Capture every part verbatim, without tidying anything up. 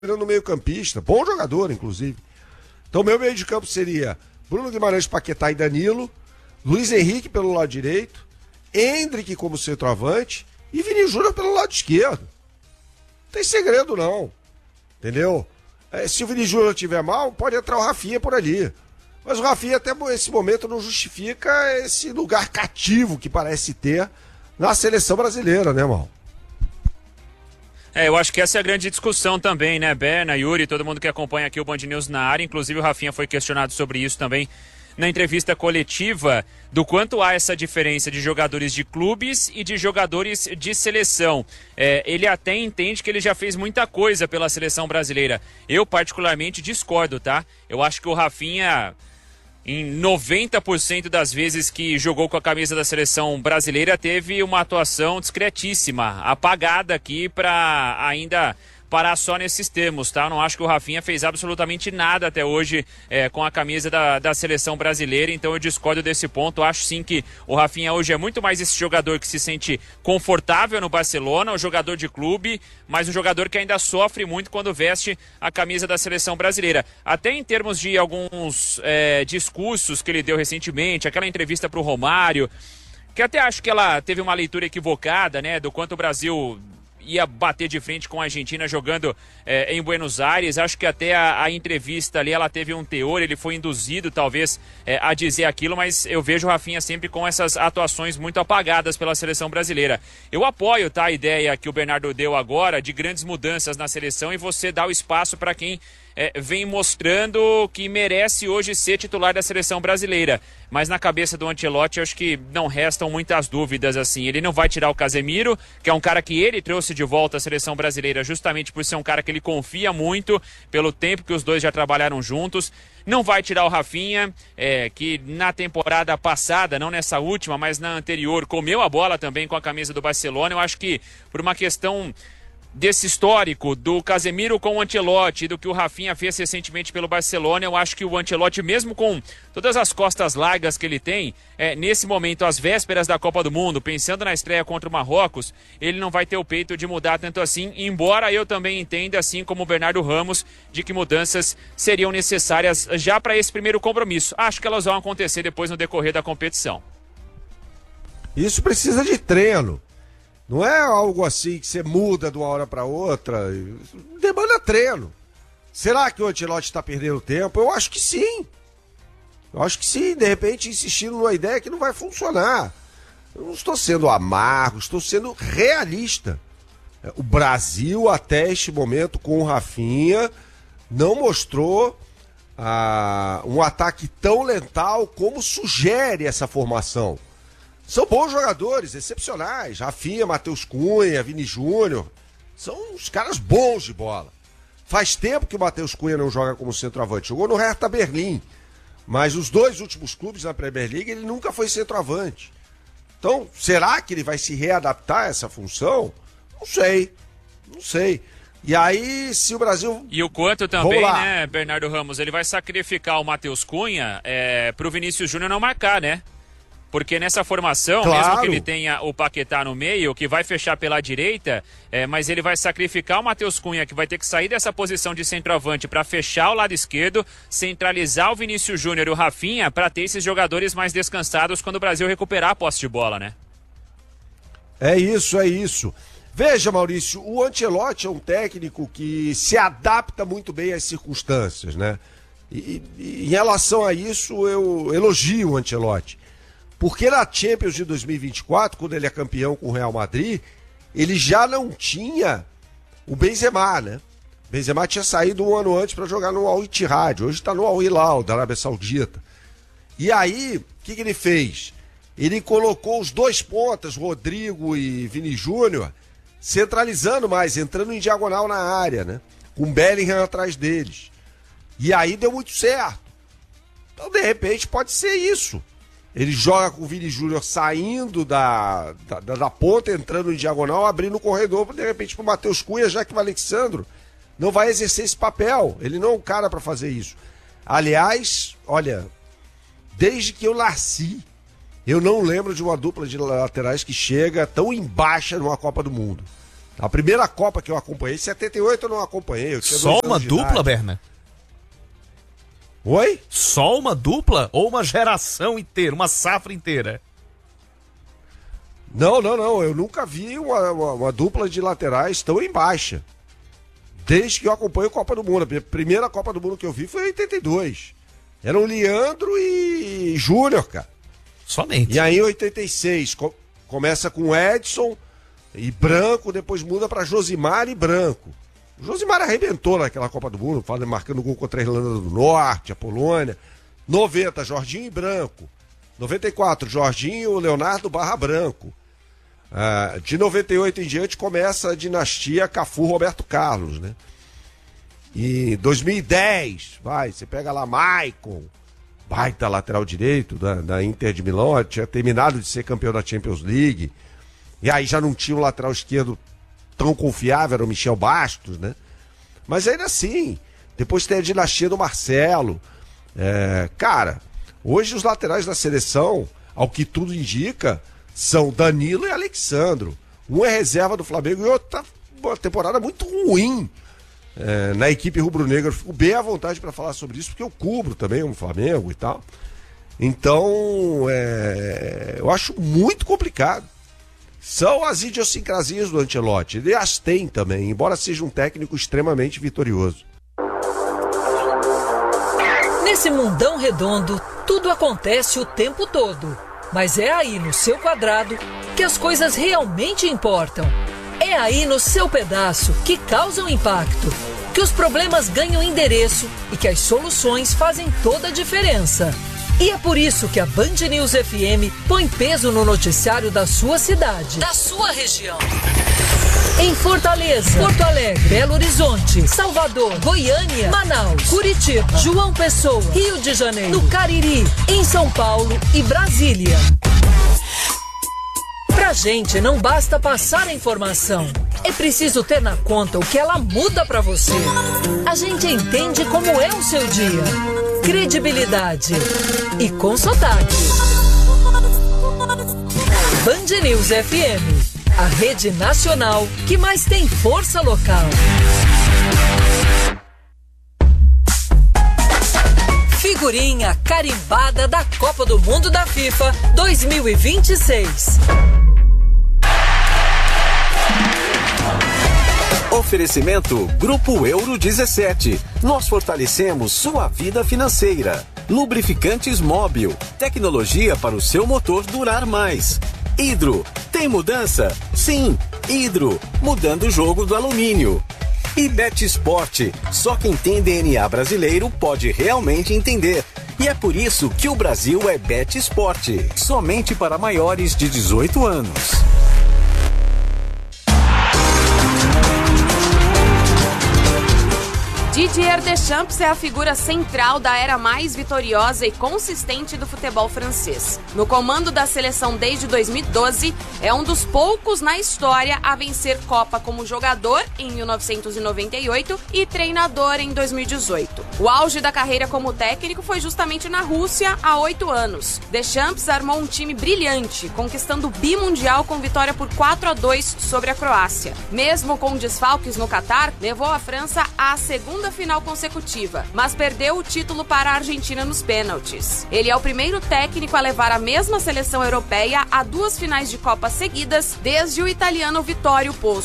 no meio campista, bom jogador, inclusive. Então, meu meio de campo seria Bruno Guimarães, Paquetá e Danilo, Luiz Henrique pelo lado direito, Endrick como centroavante e Vini Júnior pelo lado esquerdo. Não tem segredo, não. Entendeu? É, se o Vini Júnior estiver mal, pode entrar o Rafinha por ali. Mas o Rafinha, até esse momento, não justifica esse lugar cativo que parece ter na seleção brasileira, né, irmão? É, eu acho que essa é a grande discussão também, né, Berna, Yuri, todo mundo que acompanha aqui o Band News na área, inclusive o Rafinha foi questionado sobre isso também na entrevista coletiva, do quanto há essa diferença de jogadores de clubes e de jogadores de seleção. É, ele até entende que ele já fez muita coisa pela seleção brasileira. Eu particularmente discordo, tá? Eu acho que o Rafinha, em noventa por cento das vezes que jogou com a camisa da seleção brasileira, teve uma atuação discretíssima, apagada aqui para ainda parar só nesses termos, tá? Eu não acho que o Rafinha fez absolutamente nada até hoje é, com a camisa da, da seleção brasileira, então eu discordo desse ponto. Acho sim que o Rafinha hoje é muito mais esse jogador que se sente confortável no Barcelona, um jogador de clube, mas um jogador que ainda sofre muito quando veste a camisa da seleção brasileira. Até em termos de alguns é, discursos que ele deu recentemente, aquela entrevista para o Romário, que até acho que ela teve uma leitura equivocada, né, do quanto o Brasil ia bater de frente com a Argentina jogando é, em Buenos Aires. Acho que até a, a entrevista ali ela teve um teor, ele foi induzido talvez é, a dizer aquilo, mas eu vejo o Rafinha sempre com essas atuações muito apagadas pela seleção brasileira. Eu apoio, tá, a ideia que o Bernardo deu agora de grandes mudanças na seleção e você dá o espaço para quem É, vem mostrando que merece hoje ser titular da seleção brasileira. Mas na cabeça do Ancelotti, eu acho que não restam muitas dúvidas assim. Ele não vai tirar o Casemiro, que é um cara que ele trouxe de volta à seleção brasileira justamente por ser um cara que ele confia muito, pelo tempo que os dois já trabalharam juntos. Não vai tirar o Rafinha, é, que na temporada passada, não nessa última, mas na anterior, comeu a bola também com a camisa do Barcelona. Eu acho que por uma questão desse histórico do Casemiro com o Ancelotti, do que o Rafinha fez recentemente pelo Barcelona, eu acho que o Ancelotti, mesmo com todas as costas largas que ele tem, é, nesse momento, às vésperas da Copa do Mundo, pensando na estreia contra o Marrocos, ele não vai ter o peito de mudar tanto assim, embora eu também entenda, assim como o Bernardo Ramos, de que mudanças seriam necessárias já para esse primeiro compromisso. Acho que elas vão acontecer depois no decorrer da competição. Isso precisa de treino. Não é algo assim que você muda de uma hora para outra. Demanda treino. Será que o Ancelotti está perdendo tempo? Eu acho que sim. Eu acho que sim. De repente insistindo numa ideia que não vai funcionar. Eu não estou sendo amargo, estou sendo realista. O Brasil, até este momento, com o Rafinha, não mostrou ah, um ataque tão letal como sugere essa formação. São bons jogadores, excepcionais. Rafinha, Matheus Cunha, Vini Júnior. São uns caras bons de bola. Faz tempo que o Matheus Cunha não joga como centroavante. Jogou no Hertha Berlim. Mas os dois últimos clubes na Premier League, ele nunca foi centroavante. Então, será que ele vai se readaptar a essa função? Não sei. Não sei. E aí, se o Brasil... E o quanto também, né, Bernardo Ramos, ele vai sacrificar o Matheus Cunha é, pro Vinícius Júnior não marcar, né? Porque nessa formação, claro, mesmo que ele tenha o Paquetá no meio, que vai fechar pela direita, é, mas ele vai sacrificar o Matheus Cunha, que vai ter que sair dessa posição de centroavante para fechar o lado esquerdo, centralizar o Vinícius Júnior e o Rafinha para ter esses jogadores mais descansados quando o Brasil recuperar a posse de bola, né? É isso, é isso. Veja, Maurício, o Ancelotti é um técnico que se adapta muito bem às circunstâncias, né? E, e em relação a isso, eu elogio o Ancelotti. Porque na Champions de dois mil e vinte e quatro, quando ele é campeão com o Real Madrid, ele já não tinha o Benzema, né? O Benzema tinha saído um ano antes para jogar no Al Ittihad, hoje está no Al Hilal, da Arábia Saudita. E aí, o que, que ele fez? Ele colocou os dois pontas, Rodrigo e Vini Júnior, centralizando mais, entrando em diagonal na área, né? Com Bellingham atrás deles. E aí deu muito certo. Então, de repente, pode ser isso. Ele joga com o Vini Júnior saindo da, da, da ponta, entrando em diagonal, abrindo o corredor, de repente, para o Matheus Cunha, já que o Alexandro não vai exercer esse papel. Ele não é um cara para fazer isso. Aliás, olha, desde que eu nasci, eu não lembro de uma dupla de laterais que chega tão em baixa numa Copa do Mundo. A primeira Copa que eu acompanhei, em setenta e oito eu não acompanhei. Eu Só uma dupla, Berna? Oi? Só uma dupla ou uma geração inteira, uma safra inteira? Não, não, não. Eu nunca vi uma, uma, uma dupla de laterais tão em baixa. Desde que eu acompanho a Copa do Mundo. A primeira Copa do Mundo que eu vi foi em oitenta e dois. Eram Leandro e Júnior, cara. Somente. E aí em oitenta e seis co- começa com Edson e Branco, depois muda para Josimar e Branco. O Josimar arrebentou naquela Copa do Mundo, marcando gol contra a Irlanda do Norte, a Polônia. noventa, Jorginho e Branco. noventa e quatro, Jorginho, Leonardo barra Branco. Ah, de noventa e oito em diante começa a dinastia Cafu-Roberto Carlos, né? E dois mil e dez, vai, você pega lá Maicon, baita lateral direito da, da Inter de Milão, tinha terminado de ser campeão da Champions League, e aí já não tinha um lateral esquerdo tão confiável, era o Michel Bastos, né? Mas ainda assim, depois tem a dinastia do Marcelo. É, cara, hoje os laterais da seleção, ao que tudo indica, são Danilo e Alexandro. Um é reserva do Flamengo e outro tá uma temporada muito ruim é, na equipe rubro-negra. Eu fico bem à vontade para falar sobre isso, porque eu cubro também o Flamengo e tal. Então, é, eu acho muito complicado. São as idiosincrasias do Ancelotti. Ele as tem também, embora seja um técnico extremamente vitorioso. Nesse mundão redondo, tudo acontece o tempo todo. Mas é aí no seu quadrado que as coisas realmente importam. É aí no seu pedaço que causam impacto, que os problemas ganham endereço e que as soluções fazem toda a diferença. E é por isso que a Band News F M põe peso no noticiário da sua cidade, da sua região. Em Fortaleza, Porto Alegre, Belo Horizonte, Salvador, Goiânia, Manaus, Curitiba, João Pessoa, Rio de Janeiro, no Cariri, em São Paulo e Brasília. Pra gente não basta passar a informação, é preciso ter na conta o que ela muda pra você. A gente entende como é o seu dia. Credibilidade e com sotaque. Band News F M, a rede nacional que mais tem força local. Figurinha carimbada da Copa do Mundo da FIFA dois mil e vinte e seis. Oferecimento Grupo Euro dezessete. Nós fortalecemos sua vida financeira. Lubrificantes Móbil. Tecnologia para o seu motor durar mais. Hidro. Tem mudança? Sim. Hidro. Mudando o jogo do alumínio. E Bet Sport. Só quem tem D N A brasileiro pode realmente entender. E é por isso que o Brasil é Bet Sport. Somente para maiores de dezoito anos. Didier Deschamps é a figura central da era mais vitoriosa e consistente do futebol francês. No comando da seleção desde dois mil e doze, é um dos poucos na história a vencer Copa como jogador em mil novecentos e noventa e oito e treinador em dois mil e dezoito. O auge da carreira como técnico foi justamente na Rússia há oito anos. Deschamps armou um time brilhante, conquistando o bimundial com vitória por quatro a dois sobre a Croácia. Mesmo com desfalques no Catar, levou a França à segunda final consecutiva, mas perdeu o título para a Argentina nos pênaltis. Ele é o primeiro técnico a levar a mesma seleção europeia a duas finais de Copa seguidas desde o italiano Vittorio Pozzo.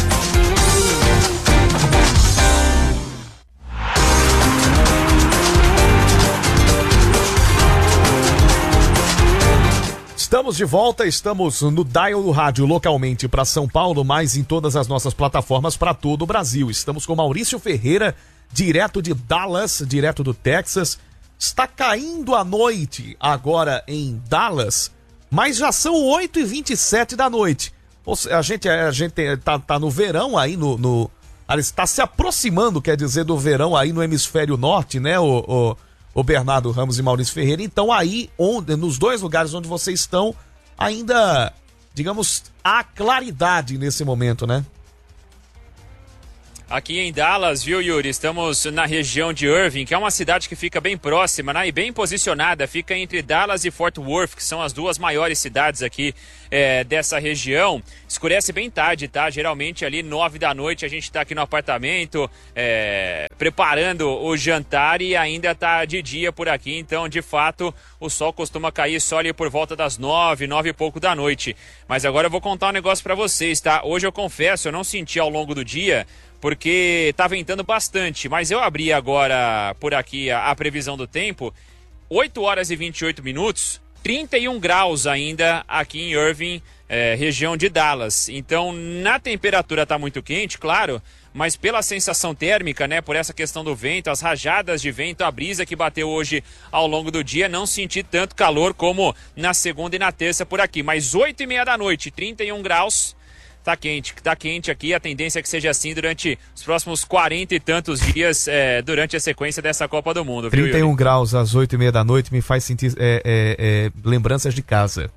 Estamos de volta, estamos no Dial do Rádio localmente para São Paulo, mas em todas as nossas plataformas para todo o Brasil. Estamos com Maurício Ferreira, direto de Dallas, direto do Texas. Está caindo a noite agora em Dallas, mas já são oito e vinte e sete da noite. A gente, a gente tá, tá no verão aí, no, no, está se aproximando, quer dizer, do verão aí no hemisfério norte, né, o... o o Bernardo Ramos e Maurício Ferreira. Então aí, onde, nos dois lugares onde vocês estão, ainda, digamos, há claridade nesse momento, né? Aqui em Dallas, viu, Yuri? Estamos na região de Irving, que é uma cidade que fica bem próxima, né? E bem posicionada. Fica entre Dallas e Fort Worth, que são as duas maiores cidades aqui é, dessa região. Escurece bem tarde, tá? Geralmente ali nove da noite a gente tá aqui no apartamento, é, preparando o jantar e ainda tá de dia por aqui. Então, de fato, o sol costuma cair só ali por volta das nove, nove e pouco da noite. Mas agora eu vou contar um negócio pra vocês, tá? Hoje eu confesso, eu não senti ao longo do dia, porque tá ventando bastante, mas eu abri agora por aqui a, a previsão do tempo, oito horas e vinte e oito minutos, trinta e um graus ainda aqui em Irving, é, região de Dallas. Então, na temperatura tá muito quente, claro, mas pela sensação térmica, né, por essa questão do vento, as rajadas de vento, a brisa que bateu hoje ao longo do dia, não senti tanto calor como na segunda e na terça por aqui. Mas oito e meia da noite, trinta e um graus, tá quente, tá quente aqui, a tendência é que seja assim durante os próximos quarenta e tantos dias, é, durante a sequência dessa Copa do Mundo. Viu, trinta e um graus às oito e meia da noite me faz sentir é, é, é, lembranças de casa.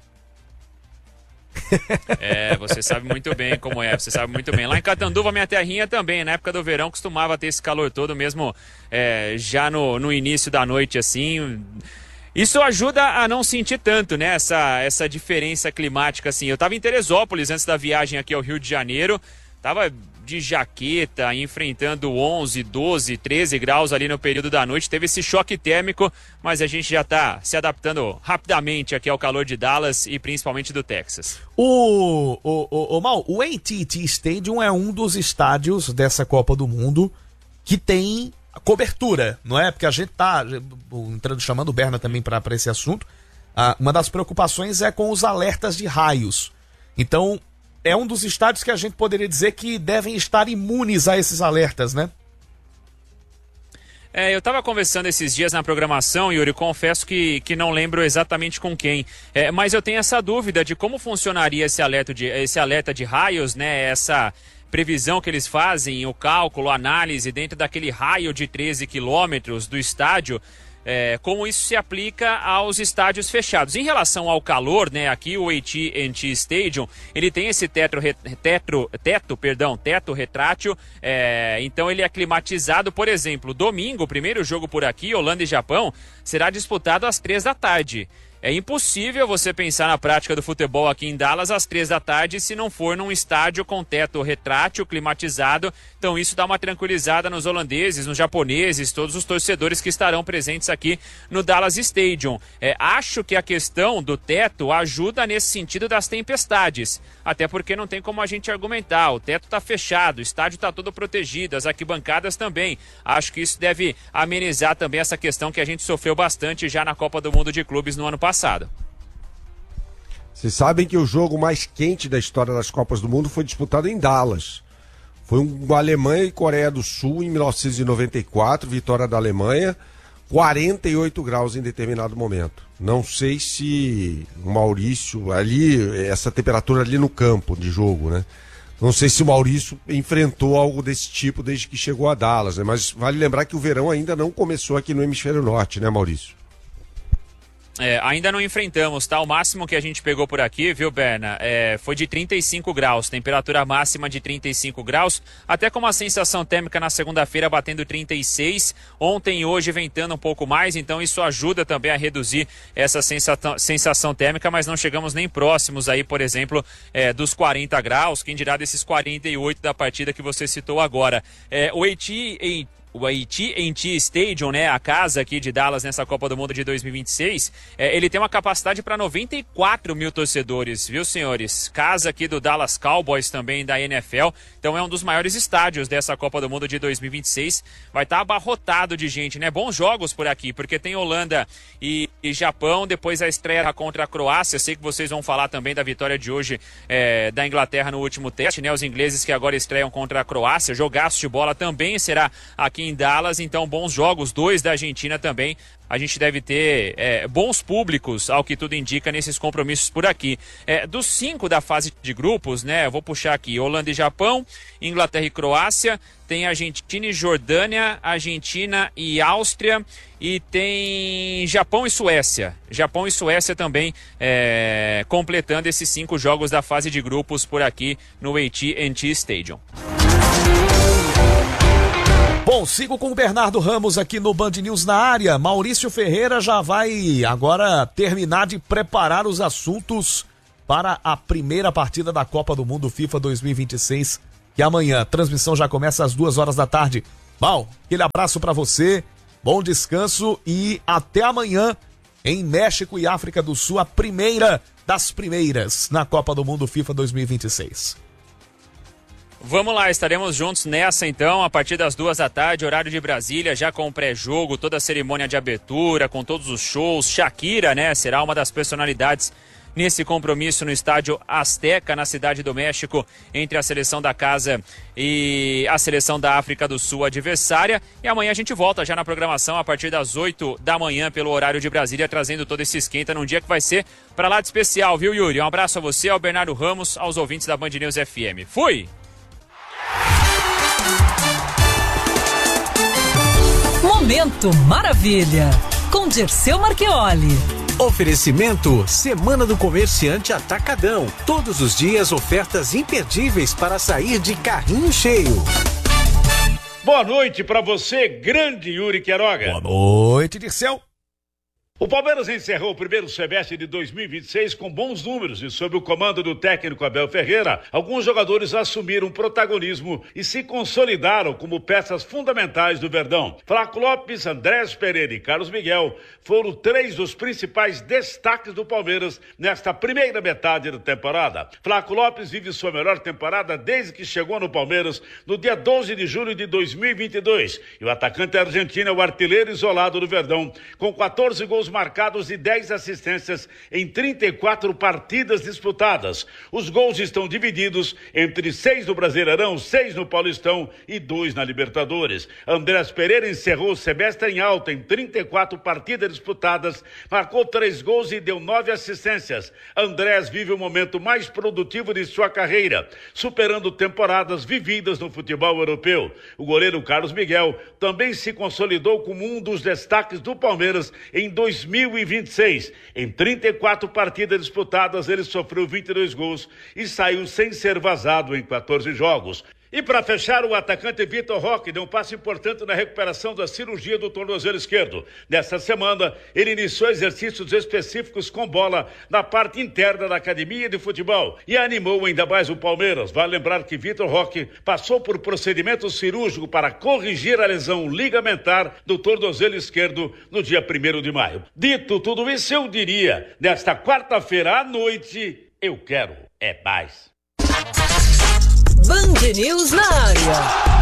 É, você sabe muito bem como é, você sabe muito bem. Lá em Catanduva, minha terrinha também, na época do verão, costumava ter esse calor todo mesmo, é, já no, no início da noite, assim. Isso ajuda a não sentir tanto, né, essa, essa diferença climática, assim. Eu tava em Teresópolis antes da viagem aqui ao Rio de Janeiro, tava de jaqueta, enfrentando onze, doze, treze graus ali no período da noite. Teve esse choque térmico, mas a gente já tá se adaptando rapidamente aqui ao calor de Dallas e principalmente do Texas. O, o, o, o Mal, o A T e T Stadium é um dos estádios dessa Copa do Mundo que tem a cobertura, não é? Porque a gente tá entrando, chamando o Berna também para esse assunto. Ah, uma das preocupações é com os alertas de raios. Então, é um dos estádios que a gente poderia dizer que devem estar imunes a esses alertas, né? É, eu estava conversando esses dias na programação, Yuri, confesso que, que não lembro exatamente com quem, é, mas eu tenho essa dúvida de como funcionaria esse alerta de, esse alerta de raios, né? Essa previsão que eles fazem, o cálculo, a análise dentro daquele raio de treze quilômetros do estádio, é, como isso se aplica aos estádios fechados. Em relação ao calor, né, aqui o A T and T Stadium, ele tem esse teto, teto, teto, perdão, teto retrátil, é, então ele é climatizado. Por exemplo, domingo, o primeiro jogo por aqui, Holanda e Japão, será disputado às três da tarde. É impossível você pensar na prática do futebol aqui em Dallas às três da tarde se não for num estádio com teto retrátil, climatizado. Então isso dá uma tranquilizada nos holandeses, nos japoneses, todos os torcedores que estarão presentes aqui no Dallas Stadium. É, acho que a questão do teto ajuda nesse sentido das tempestades, até porque não tem como a gente argumentar. O teto está fechado, o estádio está todo protegido, as arquibancadas também. Acho que isso deve amenizar também essa questão que a gente sofreu bastante já na Copa do Mundo de Clubes no ano passado. Passado. Vocês sabem que o jogo mais quente da história das Copas do Mundo foi disputado em Dallas. Foi um Alemanha e Coreia do Sul em mil novecentos e noventa e quatro, vitória da Alemanha, quarenta e oito graus em determinado momento. Não sei se o Maurício, ali, essa temperatura ali no campo de jogo, né? Não sei se o Maurício enfrentou algo desse tipo desde que chegou a Dallas, né? Mas vale lembrar que o verão ainda não começou aqui no hemisfério norte, né, Maurício? É, ainda não enfrentamos, tá? O máximo que a gente pegou por aqui, viu, Berna, é, foi de trinta e cinco graus, temperatura máxima de trinta e cinco graus, até com uma sensação térmica na segunda-feira batendo trinta e seis, ontem e hoje ventando um pouco mais, então isso ajuda também a reduzir essa sensação, sensação térmica, mas não chegamos nem próximos aí, por exemplo, é, dos quarenta graus, quem dirá desses quarenta e oito da partida que você citou agora. É, o Haiti em O A T and T Stadium, né, a casa aqui de Dallas nessa Copa do Mundo de dois mil e vinte e seis, é, ele tem uma capacidade para noventa e quatro mil torcedores, viu, senhores? Casa aqui do Dallas Cowboys também da N F L, então é um dos maiores estádios dessa Copa do Mundo de dois mil e vinte e seis, vai estar tá abarrotado de gente, né? Bons jogos por aqui, porque tem Holanda e, e Japão, depois a estreia contra a Croácia. Sei que vocês vão falar também da vitória de hoje é, da Inglaterra no último teste, né? Os ingleses que agora estreiam contra a Croácia, jogaço de bola também será aqui em Dallas, então bons jogos, dois da Argentina também. A gente deve ter é, bons públicos, ao que tudo indica, nesses compromissos por aqui. É, dos cinco da fase de grupos, né? Eu vou puxar aqui: Holanda e Japão, Inglaterra e Croácia, tem Argentina e Jordânia, Argentina e Áustria, e tem Japão e Suécia. Japão e Suécia também é, completando esses cinco jogos da fase de grupos por aqui no A T and T Stadium. Bom, sigo com o Bernardo Ramos aqui no Band News na área. Maurício Ferreira já vai agora terminar de preparar os assuntos para a primeira partida da Copa do Mundo FIFA dois mil e vinte e seis, que amanhã a transmissão já começa às duas horas da tarde. Bom, aquele abraço para você, bom descanso e até amanhã em México e África do Sul, a primeira das primeiras na Copa do Mundo FIFA dois mil e vinte e seis. Vamos lá, estaremos juntos nessa então, a partir das duas da tarde, horário de Brasília, já com o pré-jogo, toda a cerimônia de abertura, com todos os shows. Shakira, né, será uma das personalidades nesse compromisso no estádio Azteca, na Cidade do México, entre a seleção da casa e a seleção da África do Sul adversária. E amanhã a gente volta já na programação a partir das oito da manhã pelo horário de Brasília, trazendo todo esse esquenta num dia que vai ser para lá de especial, viu, Yuri? Um abraço a você, ao Bernardo Ramos, aos ouvintes da Band News F M. Fui! Momento Maravilha, com Dirceu Marchioli. Oferecimento Semana do Comerciante Atacadão. Todos os dias ofertas imperdíveis para sair de carrinho cheio. Boa noite para você, grande Yuri Queiroga. Boa noite, Dirceu. O Palmeiras encerrou o primeiro semestre de dois mil e vinte e seis com bons números e sob o comando do técnico Abel Ferreira, alguns jogadores assumiram protagonismo e se consolidaram como peças fundamentais do Verdão. Flaco Lopes, Andrés Pereira e Carlos Miguel foram três dos principais destaques do Palmeiras nesta primeira metade da temporada. Flaco Lopes vive sua melhor temporada desde que chegou no Palmeiras no dia doze de julho de dois mil e vinte e dois. E o atacante argentino é o artilheiro isolado do Verdão, com quatorze gols marcados e dez assistências em trinta e quatro partidas disputadas. Os gols estão divididos entre seis no Brasileirão, seis no Paulistão e dois na Libertadores. Andrés Pereira encerrou o semestre em alta em trinta e quatro partidas disputadas, marcou três gols e deu nove assistências. Andrés vive o momento mais produtivo de sua carreira, superando temporadas vividas no futebol europeu. O goleiro Carlos Miguel também se consolidou como um dos destaques do Palmeiras em dois mil e vinte e seis. Em trinta e quatro partidas disputadas, ele sofreu vinte e dois gols e saiu sem ser vazado em quatorze jogos. E para fechar, o atacante Vitor Roque deu um passo importante na recuperação da cirurgia do tornozelo esquerdo. Nesta semana, ele iniciou exercícios específicos com bola na parte interna da academia de futebol e animou ainda mais o Palmeiras. Vale lembrar que Vitor Roque passou por procedimento cirúrgico para corrigir a lesão ligamentar do tornozelo esquerdo no dia primeiro de maio. Dito tudo isso, eu diria, nesta quarta-feira à noite, eu quero é mais. Band News na área.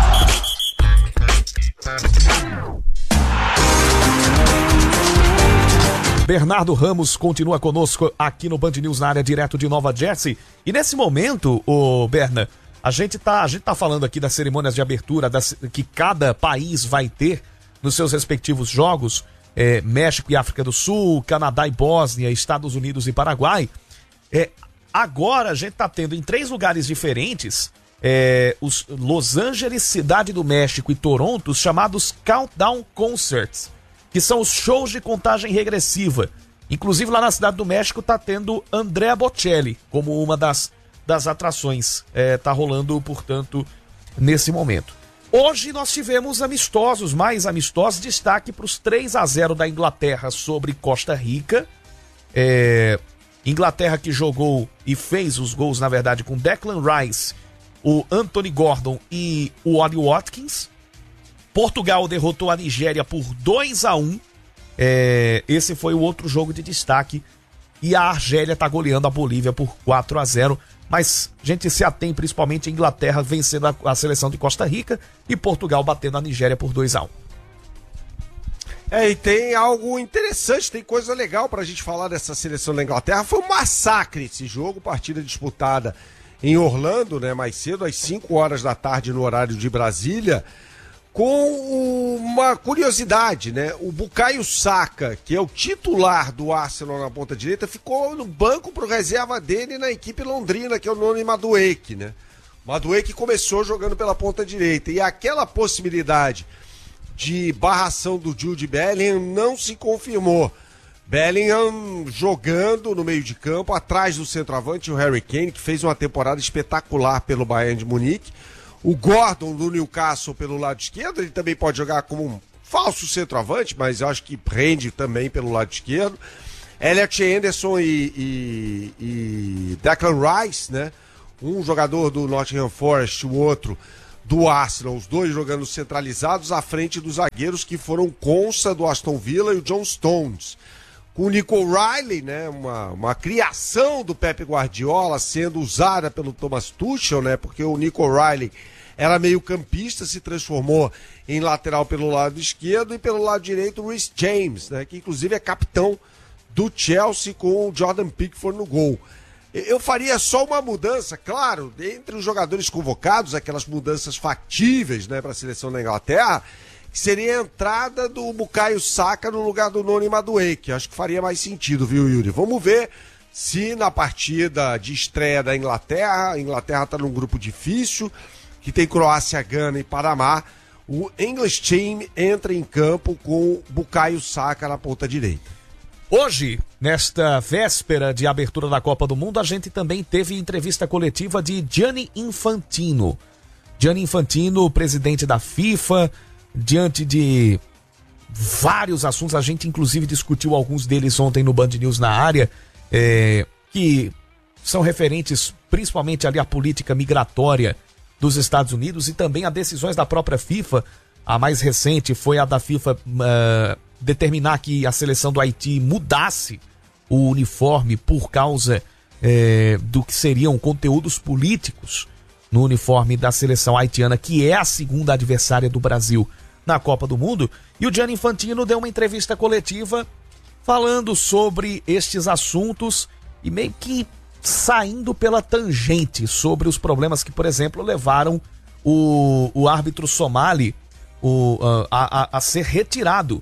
Bernardo Ramos continua conosco aqui no Band News na área, direto de Nova Jersey. E nesse momento, ô Berna, a gente tá, a gente tá falando aqui das cerimônias de abertura das, que cada país vai ter nos seus respectivos jogos, é, México e África do Sul, Canadá e Bósnia, Estados Unidos e Paraguai. É, agora a gente tá tendo em três lugares diferentes É, os Los Angeles, Cidade do México e Toronto, os chamados Countdown Concerts, que são os shows de contagem regressiva. Inclusive lá na Cidade do México tá tendo Andrea Bocelli como uma das, das atrações. É, tá rolando, portanto, nesse momento. Hoje nós tivemos amistosos, mais amistosos, destaque para os três a zero da Inglaterra sobre Costa Rica. É, Inglaterra que jogou e fez os gols, na verdade, com Declan Rice, o Anthony Gordon e o Ollie Watkins. Portugal derrotou a Nigéria por dois a um. É, esse foi o outro jogo de destaque. E a Argélia está goleando a Bolívia por quatro a zero. Mas a gente se atém principalmente a Inglaterra vencendo a, a seleção de Costa Rica e Portugal batendo a Nigéria por dois a um. É, e tem algo interessante, tem coisa legal pra gente falar dessa seleção da Inglaterra. Foi um massacre esse jogo, partida disputada em Orlando, né, mais cedo, às cinco horas da tarde no horário de Brasília, com uma curiosidade, né? O Bukayo Saka, que é o titular do Arsenal na ponta direita, ficou no banco pro reserva dele na equipe londrina, que é o Noni Madueke, né? Madueke começou jogando pela ponta direita, e aquela possibilidade de barração do Jude Bellingham não se confirmou. Bellingham jogando no meio de campo, atrás do centroavante, o Harry Kane, que fez uma temporada espetacular pelo Bayern de Munique. o Gordon do Newcastle pelo lado esquerdo, ele também pode jogar como um falso centroavante, mas eu acho que rende também pelo lado esquerdo. Elliot Anderson e, e, e Declan Rice, né? Um jogador do Nottingham Forest, o outro do Arsenal, os dois jogando centralizados à frente dos zagueiros que foram Konsa do Aston Villa e o John Stones. Com o Nico Riley, né? Uma, uma criação do Pep Guardiola sendo usada pelo Thomas Tuchel, né? Porque o Nico Riley era meio campista, se transformou em lateral pelo lado esquerdo, e pelo lado direito o Reece James, né? Que inclusive é capitão do Chelsea, com o Jordan Pickford no gol. Eu faria só uma mudança, claro, entre os jogadores convocados, aquelas mudanças factíveis, né, para a seleção da Inglaterra, que seria a entrada do Bukayo Saka no lugar do Noni Madueke. Acho que faria mais sentido, viu, Yuri? Vamos ver se na partida de estreia da Inglaterra, a Inglaterra está num grupo difícil, que tem Croácia, Gana e Panamá, o English Team entra em campo com Bukayo Saka na ponta direita. Hoje, nesta véspera de abertura da Copa do Mundo, a gente também teve entrevista coletiva de Gianni Infantino. Gianni Infantino, presidente da FIFA, diante de vários assuntos, a gente inclusive discutiu alguns deles ontem no Band News na área, é, que são referentes principalmente ali à política migratória dos Estados Unidos e também a decisões da própria FIFA. A mais recente foi a da FIFA uh, determinar que a seleção do Haiti mudasse o uniforme por causa eh, do que seriam conteúdos políticos no uniforme da seleção haitiana, que é a segunda adversária do Brasil na Copa do Mundo. E o Gianni Infantino deu uma entrevista coletiva falando sobre estes assuntos e meio que saindo pela tangente sobre os problemas que, por exemplo, levaram o, o árbitro somali o, uh, a, a, a ser retirado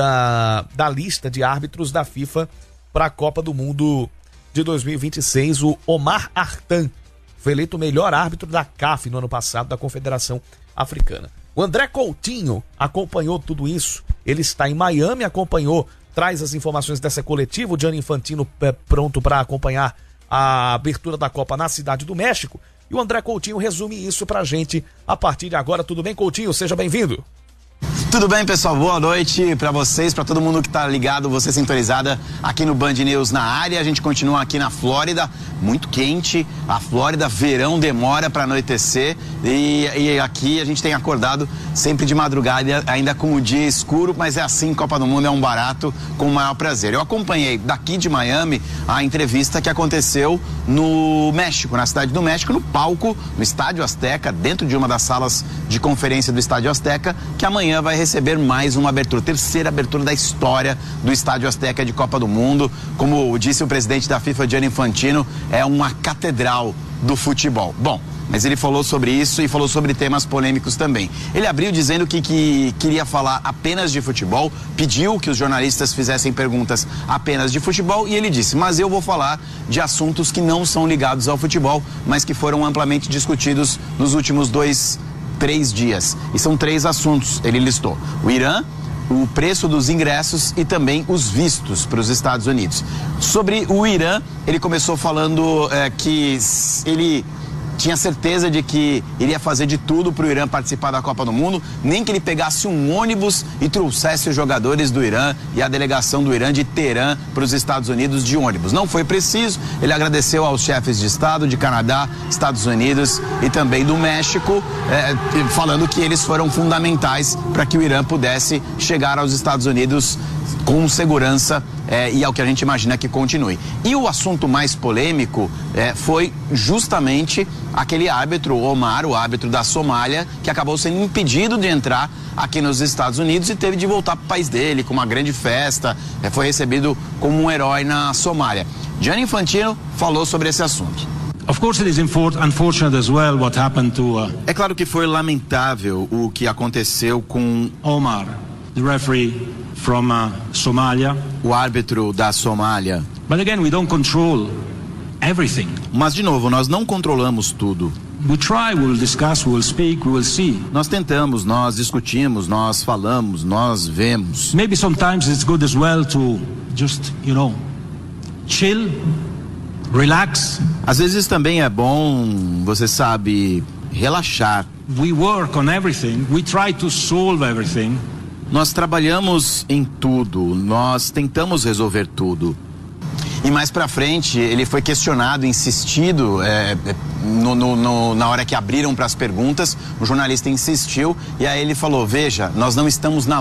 Da, da lista de árbitros da FIFA para a Copa do Mundo de dois mil e vinte e seis. O Omar Artan foi eleito o melhor árbitro da C A F no ano passado, da Confederação Africana. O André Coutinho acompanhou tudo isso, ele está em Miami, acompanhou, traz as informações dessa coletiva. O Gianni Infantino é pronto para acompanhar a abertura da Copa na Cidade do México, e o André Coutinho resume isso pra gente a partir de agora. Tudo bem, Coutinho? Seja bem-vindo. Tudo bem, pessoal? Boa noite para vocês, para todo mundo que tá ligado, você sintonizada aqui no Band News na área. A gente continua aqui na Flórida, muito quente. A Flórida, verão demora para anoitecer e, e aqui a gente tem acordado sempre de madrugada, ainda com o dia escuro, mas é assim, Copa do Mundo é um barato, com o maior prazer. Eu acompanhei daqui de Miami a entrevista que aconteceu no México, na Cidade do México, no palco, no Estádio Azteca, dentro de uma das salas de conferência do Estádio Azteca, que amanhã vai receber mais uma abertura, terceira abertura da história do Estádio Azteca de Copa do Mundo. Como disse o presidente da FIFA, Gianni Infantino, é uma catedral do futebol. Bom, mas ele falou sobre isso e falou sobre temas polêmicos também. Ele abriu dizendo que, que queria falar apenas de futebol, pediu que os jornalistas fizessem perguntas apenas de futebol e ele disse, mas eu vou falar de assuntos que não são ligados ao futebol, mas que foram amplamente discutidos nos últimos dois três dias. E são três assuntos, ele listou: o Irã, o preço dos ingressos e também os vistos para os Estados Unidos. Sobre o Irã, ele começou falando é, que ele tinha certeza de que iria fazer de tudo para o Irã participar da Copa do Mundo, nem que ele pegasse um ônibus e trouxesse os jogadores do Irã e a delegação do Irã de Teherã para os Estados Unidos de ônibus. Não foi preciso, ele agradeceu aos chefes de Estado de Canadá, Estados Unidos e também do México, é, falando que eles foram fundamentais para que o Irã pudesse chegar aos Estados Unidos com segurança, é, e é o que a gente imagina que continue. E o assunto mais polêmico é, foi justamente aquele árbitro, Omar, o árbitro da Somália, que acabou sendo impedido de entrar aqui nos Estados Unidos e teve de voltar para o país dele com uma grande festa, é, foi recebido como um herói na Somália. Gianni Infantino falou sobre esse assunto. Of course it is unfortunate as well what happened to uh... É claro que foi lamentável o que aconteceu com Omar, the referee from uh, Somalia. O árbitro da Somália. But again, we don't control everything. Mas de novo, nós não controlamos tudo. We try, we will discuss, we will speak, we will see. Nós tentamos, nós discutimos, nós falamos, nós vemos. Maybe sometimes it's good as well to just, you know, chill, relax. Às vezes também é bom, você sabe, relaxar. We work on everything. We try to solve everything. Nós trabalhamos em tudo, nós tentamos resolver tudo. E mais pra frente, ele foi questionado, insistido, é, no, no, no, na hora que abriram para as perguntas, o jornalista insistiu e aí ele falou, veja, nós não estamos na